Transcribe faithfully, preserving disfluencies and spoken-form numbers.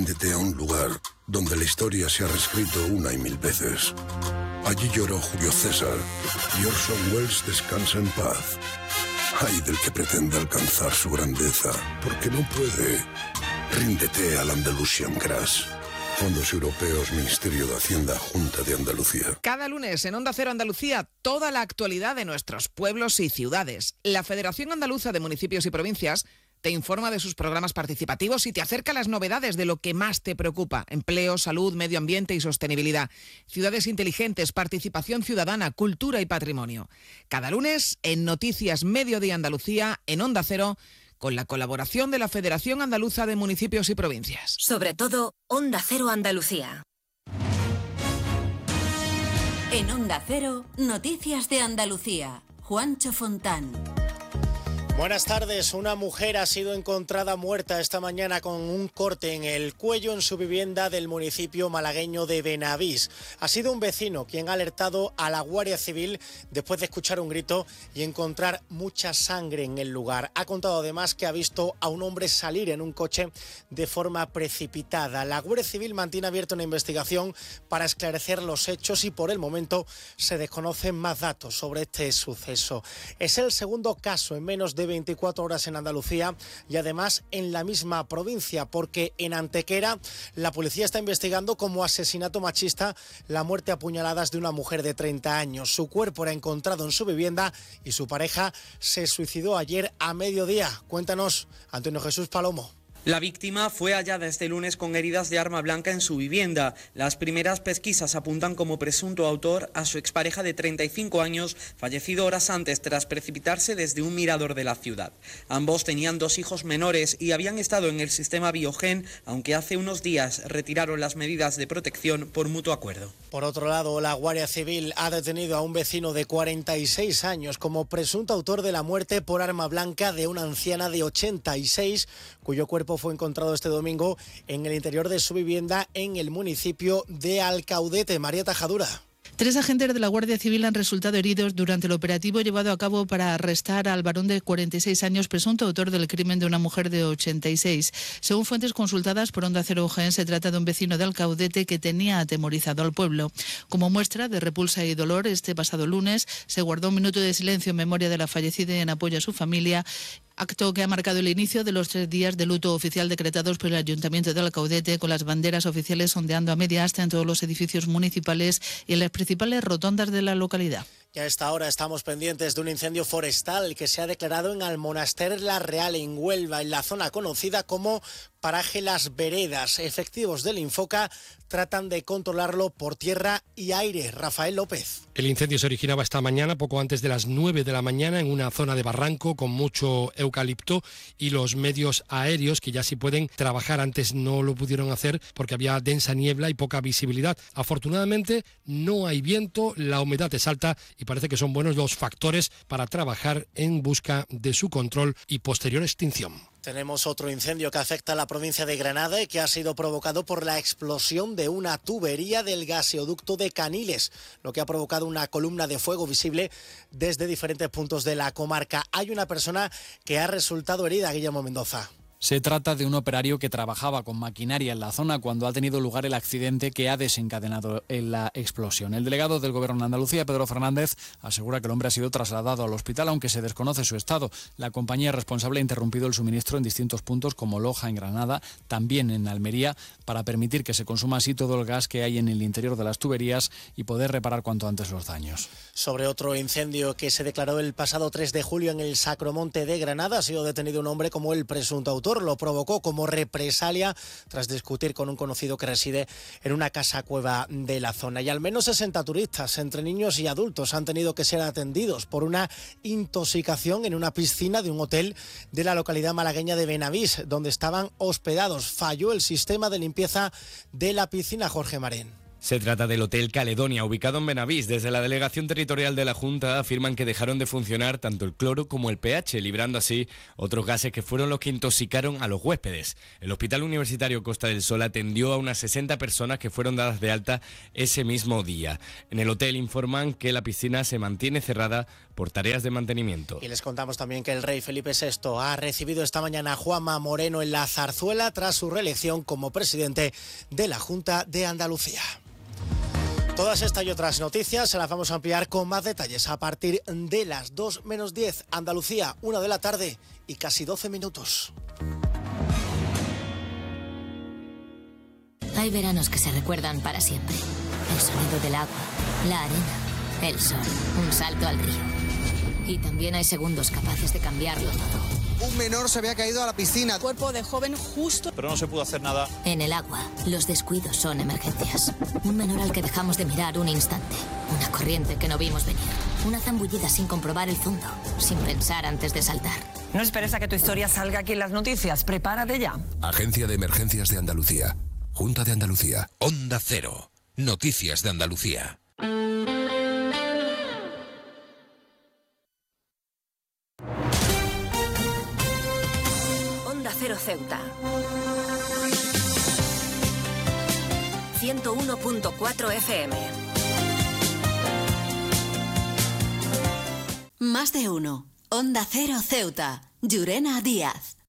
Ríndete a un lugar donde la historia se ha reescrito una y mil veces. Allí lloró Julio César y Orson Welles descansa en paz. Ay del que pretenda alcanzar su grandeza, porque no puede. Ríndete al Andalusian Crash. Fondos Europeos, Ministerio de Hacienda, Junta de Andalucía. Cada lunes en Onda Cero Andalucía, toda la actualidad de nuestros pueblos y ciudades. La Federación Andaluza de Municipios y Provincias te informa de sus programas participativos y te acerca las novedades de lo que más te preocupa: empleo, salud, medio ambiente y sostenibilidad, ciudades inteligentes, participación ciudadana, cultura y patrimonio. Cada lunes en Noticias Mediodía Andalucía, en Onda Cero, con la colaboración de la Federación Andaluza de Municipios y Provincias. Sobre todo, Onda Cero Andalucía. En Onda Cero, Noticias de Andalucía. Juancho Fontán. Buenas tardes. Una mujer ha sido encontrada muerta esta mañana con un corte en el cuello en su vivienda del municipio malagueño de Benavís. Ha sido un vecino quien ha alertado a la Guardia Civil después de escuchar un grito y encontrar mucha sangre en el lugar. Ha contado además que ha visto a un hombre salir en un coche de forma precipitada. La Guardia Civil mantiene abierta una investigación para esclarecer los hechos y por el momento se desconocen más datos sobre este suceso. Es el segundo caso en menos de veinticuatro horas en Andalucía y además en la misma provincia, porque en Antequera la policía está investigando como asesinato machista la muerte a puñaladas de una mujer de treinta años. Su cuerpo era encontrado en su vivienda y su pareja se suicidó ayer a mediodía. Cuéntanos, Antonio Jesús Palomo. La víctima fue hallada este lunes con heridas de arma blanca en su vivienda. Las primeras pesquisas apuntan como presunto autor a su expareja de treinta y cinco años, fallecido horas antes tras precipitarse desde un mirador de la ciudad. Ambos tenían dos hijos menores y habían estado en el sistema Biogen, aunque hace unos días retiraron las medidas de protección por mutuo acuerdo. Por otro lado, la Guardia Civil ha detenido a un vecino de cuarenta y seis años como presunto autor de la muerte por arma blanca de una anciana de ochenta y seis, cuyo cuerpo fue encontrado este domingo en el interior de su vivienda en el municipio de Alcaudete. María Tajadura. Tres agentes de la Guardia Civil han resultado heridos durante el operativo llevado a cabo para arrestar al varón de cuarenta y seis años, presunto autor del crimen de una mujer de ochenta y seis. Según fuentes consultadas por Onda Cero U G, se trata de un vecino de Alcaudete que tenía atemorizado al pueblo. Como muestra de repulsa y dolor, este pasado lunes se guardó un minuto de silencio en memoria de la fallecida y en apoyo a su familia, acto que ha marcado el inicio de los tres días de luto oficial decretados por el Ayuntamiento de Alcaudete, con las banderas oficiales ondeando a media asta en todos los edificios municipales y en las principales rotondas de la localidad. Y a esta hora estamos pendientes de un incendio forestal que se ha declarado en Almonaster La Real, en Huelva, en la zona conocida como Paraje Las Veredas. Efectivos del Infoca tratan de controlarlo por tierra y aire. Rafael López. El incendio se originaba esta mañana, poco antes de las nueve de la mañana, en una zona de barranco con mucho eucalipto, y los medios aéreos, que ya sí pueden trabajar, antes no lo pudieron hacer porque había densa niebla y poca visibilidad. Afortunadamente no hay viento, la humedad es alta y parece que son buenos los factores para trabajar en busca de su control y posterior extinción. Tenemos otro incendio que afecta a la provincia de Granada y que ha sido provocado por la explosión de una tubería del gaseoducto de Caniles, lo que ha provocado una columna de fuego visible desde diferentes puntos de la comarca. Hay una persona que ha resultado herida, Guillermo Mendoza. Se trata de un operario que trabajaba con maquinaria en la zona cuando ha tenido lugar el accidente que ha desencadenado la explosión. El delegado del Gobierno de Andalucía, Pedro Fernández, asegura que el hombre ha sido trasladado al hospital, aunque se desconoce su estado. La compañía responsable ha interrumpido el suministro en distintos puntos, como Loja, en Granada, también en Almería, para permitir que se consuma así todo el gas que hay en el interior de las tuberías y poder reparar cuanto antes los daños. Sobre otro incendio que se declaró el pasado tres de julio en el Sacromonte de Granada, ha sido detenido un hombre como el presunto autor. Lo provocó como represalia tras discutir con un conocido que reside en una casa cueva de la zona. Y al menos sesenta turistas, entre niños y adultos, han tenido que ser atendidos por una intoxicación en una piscina de un hotel de la localidad malagueña de Benavís, donde estaban hospedados. Falló el sistema de limpieza de la piscina, Jorge Marén. Se trata del Hotel Caledonia, ubicado en Benavís. Desde la Delegación Territorial de la Junta afirman que dejaron de funcionar tanto el cloro como el pH, librando así otros gases que fueron los que intoxicaron a los huéspedes. El Hospital Universitario Costa del Sol atendió a unas sesenta personas que fueron dadas de alta ese mismo día. En el hotel informan que la piscina se mantiene cerrada por tareas de mantenimiento. Y les contamos también que el rey Felipe sexto ha recibido esta mañana a Juanma Moreno en la Zarzuela tras su reelección como presidente de la Junta de Andalucía. Todas estas y otras noticias se las vamos a ampliar con más detalles a partir de las dos menos diez. Andalucía, una de la tarde y casi doce minutos. Hay veranos que se recuerdan para siempre. El sonido del agua, la arena, el sol, un salto al río. Y también hay segundos capaces de cambiarlo todo. Un menor se había caído a la piscina. Cuerpo de joven justo. Pero no se pudo hacer nada. En el agua, los descuidos son emergencias. Un menor al que dejamos de mirar un instante. Una corriente que no vimos venir. Una zambullida sin comprobar el fondo. Sin pensar antes de saltar. No esperes a que tu historia salga aquí en las noticias. Prepárate ya. Agencia de Emergencias de Andalucía. Junta de Andalucía. Onda Cero. Noticias de Andalucía. Cero Ceuta. ciento uno punto cuatro F M. Más de uno. Onda Cero Ceuta. Llurena Díaz.